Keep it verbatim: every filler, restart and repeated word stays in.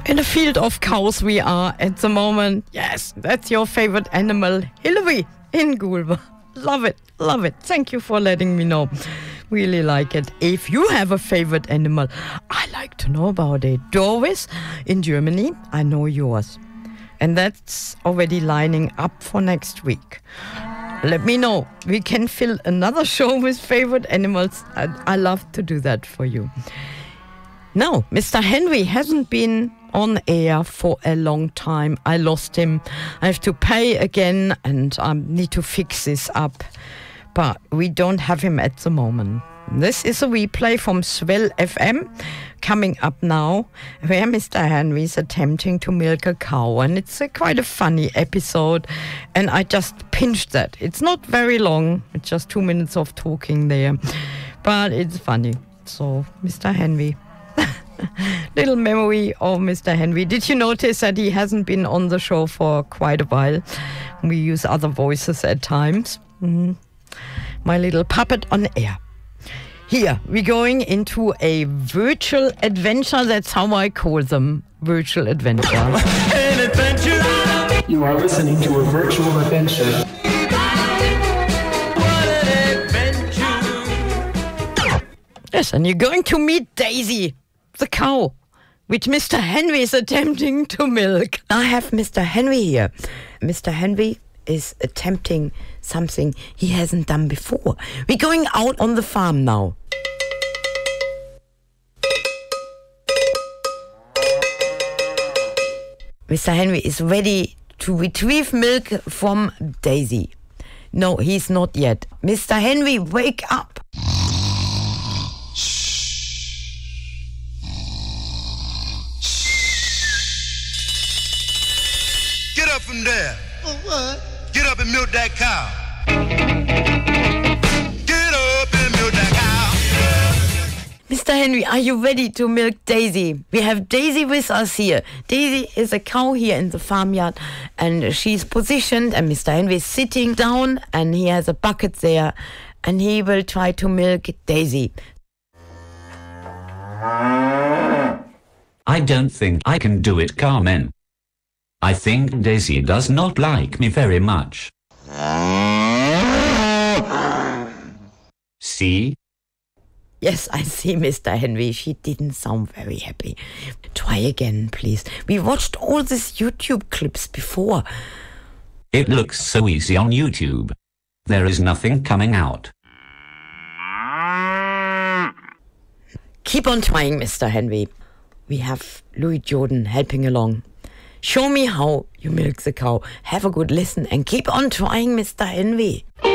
In a field of cows we are at the moment. Yes, that's your favorite animal, Hillary in Gulva. Love it, love it. Thank you for letting me know. Really like it. If you have a favorite animal, I like to know about it. Doris in Germany, I know yours. And that's already lining up for next week. Let me know. We can fill another show with favorite animals. I, I love to do that for you. No, Mister Henry hasn't been on air for a long time. I lost him. I have to pay again and I need to fix this up. But we don't have him at the moment. This is a replay from Swell F M coming up now, where Mister Henry is attempting to milk a cow. And it's a quite a funny episode. And I just pinched that. It's not very long. It's just two minutes of talking there. But it's funny. So, Mister Henry. Little memory of Mister Henry. Did you notice that he hasn't been on the show for quite a while? We use other voices at times. Mm. My little puppet on air. Here, we're going into a virtual adventure. That's how I call them. Virtual adventure. An adventure. You are listening to a virtual adventure. What an adventure. Yes, and you're going to meet Daisy, the cow, which Mister Henry is attempting to milk. I have Mister Henry here. Mister Henry is attempting something he hasn't done before. We're going out on the farm now. Mister Henry is ready to retrieve milk from Daisy. No, he's not yet. Mister Henry, wake up! Get up from there. Oh, what? Get up and milk that cow. Get up and milk that cow. Mister Henry, are you ready to milk Daisy? We have Daisy with us here. Daisy is a cow here in the farmyard and she's positioned and Mister Henry is sitting down and he has a bucket there and he will try to milk Daisy. I don't think I can do it, Carmen. I think Daisy does not like me very much. See? Yes, I see, Mister Henry. She didn't sound very happy. Try again, please. We watched all these YouTube clips before. It looks so easy on YouTube. There is nothing coming out. Keep on trying, Mister Henry. We have Louis Jordan helping along. Show me how you milk the cow. Have a good listen and keep on trying, Mister Henry.